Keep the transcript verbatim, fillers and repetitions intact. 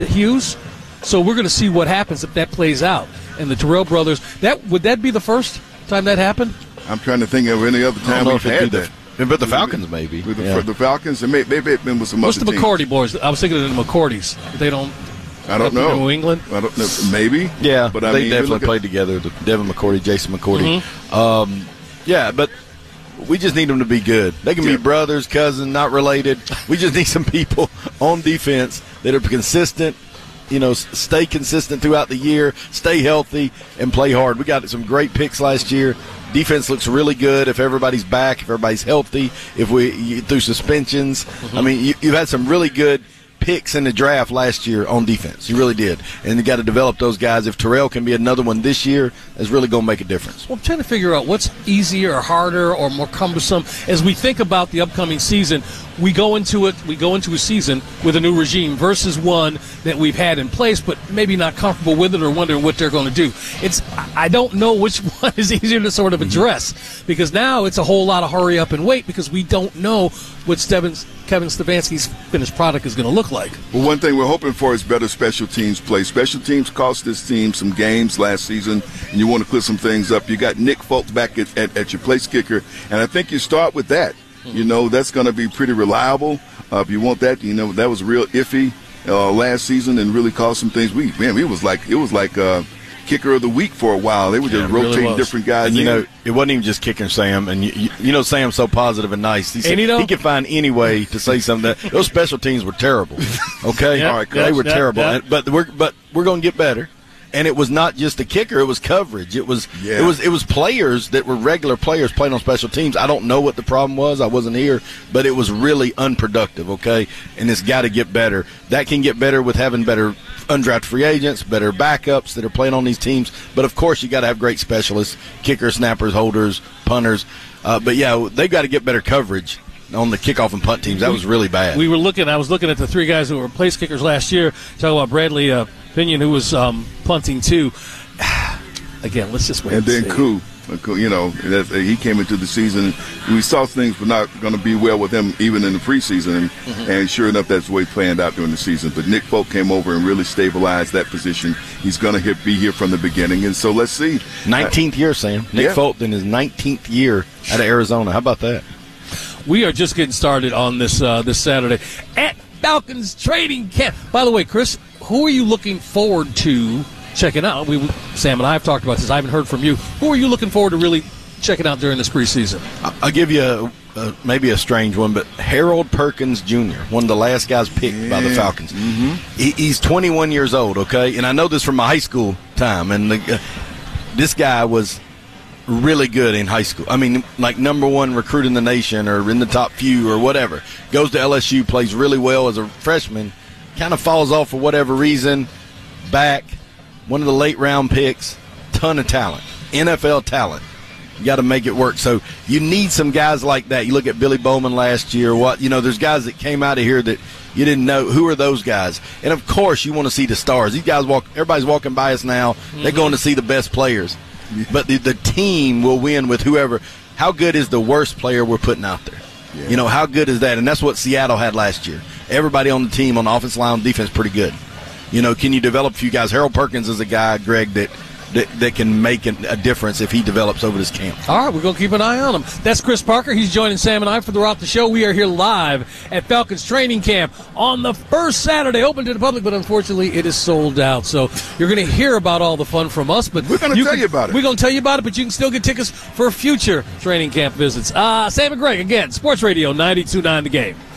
Hughes. So we're going to see what happens if that plays out. And the Terrell brothers, that would that be the first time that happened? I'm trying to think of any other time we've had that. The, but the Falcons, maybe. With the, yeah. the Falcons, and maybe it's been with some What's other the teams. McCourty boys? I was thinking of the McCourties. They don't. I don't know. New England? I don't know. Maybe. Yeah, but I they mean, definitely played together. The Devin McCourty, Jason McCourty. Mm-hmm. Um, yeah, but we just need them to be good. They can yeah. be brothers, cousins, not related. We just need some people on defense that are consistent. You know, stay consistent throughout the year, stay healthy, and play hard. We got some great picks last year. Defense looks really good if everybody's back, if everybody's healthy, if we through suspensions. Mm-hmm. I mean, you, you've had some really good picks in the draft last year on defense. You really did. And you got to develop those guys. If Terrell can be another one this year, it's really going to make a difference. Well, I'm trying to figure out what's easier or harder or more cumbersome. As we think about the upcoming season, we go into it, we go into a season with a new regime versus one that we've had in place, but maybe not comfortable with it or wondering what they're going to do. It's I don't know which one is easier to sort of address mm-hmm. because now it's a whole lot of hurry up and wait because we don't know what Stebbins, Kevin Stefanski's finished product is going to look like. Well, one thing we're hoping for is better special teams play. Special teams cost this team some games last season, and you want to clear some things up. You got Nick Folk back at, at, at your place kicker, and I think you start with that. Mm-hmm. You know, that's going to be pretty reliable. Uh, if you want that, you know, that was real iffy uh, last season and really caused some things. We, man, it was like, it was like uh, kicker of the week for a while. They were just yeah, rotating really different guys. And, you in. know, it wasn't even just kicking Sam. And, you, you know, Sam's so positive and nice. He, said, and you know, he could find any way to say something. That, those special teams were terrible. Okay? Yep, All right, yep, they were yep, terrible. yep. And, but we're, but we're going to get better. And it was not just the kicker; it was coverage. It was yeah. it was it was players that were regular players playing on special teams. I don't know what the problem was. I wasn't here, but it was really unproductive. Okay, and it's got to get better. That can get better with having better undrafted free agents, better backups that are playing on these teams. But of course, you got to have great specialists: kickers, snappers, holders, punters. Uh, but yeah, they've got to get better coverage on the kickoff and punt teams. That was really bad. We were looking. I was looking at the three guys who were place kickers last year. Talking about Bradley uh, Pinion, who was um, punting too. Again, let's just wait. And then see. Koo, you know, he came into the season. We saw things were not going to be well with him even in the preseason, and, mm-hmm. and sure enough, that's the way it planned out during the season. But Nick Folk came over and really stabilized that position. He's going to be here from the beginning, and so let's see. nineteenth year, Sam. Nick yeah. Folk in his nineteenth year out of Arizona. How about that? We are just getting started on this uh, this Saturday at Falcons training camp. By the way, Chris, who are you looking forward to checking out? We, Sam and I have talked about this. I haven't heard from you. Who are you looking forward to really checking out during this preseason? I'll give you a, a, maybe a strange one, but Harold Perkins Junior, one of the last guys picked yeah. by the Falcons. Mm-hmm. He, he's twenty-one years old, okay? And I know this from my high school time. And the, uh, this guy was really good in high school. I mean, like number one recruit in the nation or in the top few or whatever. Goes to L S U, plays really well as a freshman, kind of falls off for whatever reason. Back, one of the late round picks, ton of talent, N F L talent. You got to make it work. So you need some guys like that. You look at Billy Bowman last year. What you know, there's guys that came out of here that you didn't know. Who are those guys? And of course, you want to see the stars. These guys walk. Everybody's walking by us now. Mm-hmm. They're going to see the best players. But the, the team will win with whoever. How good is the worst player we're putting out there? Yeah. You know, how good is that? And that's what Seattle had last year. Everybody on the team, on the offensive line, on defense, pretty good. You know, can you develop a few guys? Harold Perkins is a guy, Greg, that that, that can make an, a difference if he develops over this camp. All right, we're going to keep an eye on him. That's Chris Parker. He's joining Sam and I for throughout the show. We are here live at Falcons training camp on the first Saturday, open to the public, but unfortunately it is sold out. So you're going to hear about all the fun from us. But we're going to tell can, you about it. We're going to tell you about it, but you can still get tickets for future training camp visits. Uh, Sam and Greg, again, Sports Radio ninety-two point nine The Game.